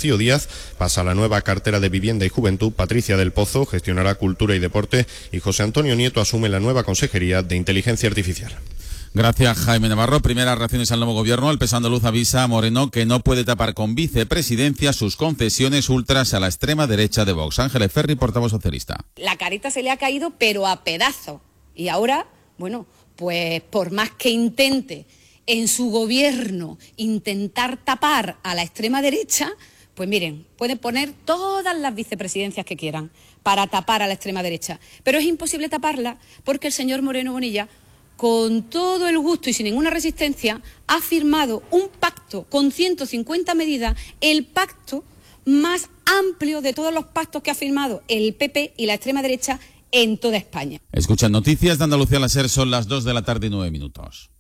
Rocío Díaz pasa a la nueva cartera de Vivienda y Juventud, Patricia del Pozo gestionará Cultura y Deporte y José Antonio Nieto asume la nueva Consejería de Inteligencia Artificial. Gracias, Jaime Navarro. Primeras reacciones al nuevo gobierno. El PSOE andaluz avisa a Moreno que no puede tapar con vicepresidencia sus concesiones ultras a la extrema derecha de Vox. Ángeles Ferri, portavoz socialista. La careta se le ha caído, pero a pedazos. Y ahora, bueno, pues por más que intente en su gobierno intentar tapar a la extrema derecha, pues miren, pueden poner todas las vicepresidencias que quieran para tapar a la extrema derecha. Pero es imposible taparla porque el señor Moreno Bonilla, con todo el gusto y sin ninguna resistencia, ha firmado un pacto con 150 medidas, el pacto más amplio de todos los pactos que ha firmado el PP y la extrema derecha en toda España. Escuchan Noticias de Andalucía, la SER, son las 2 de la tarde y 9 minutos.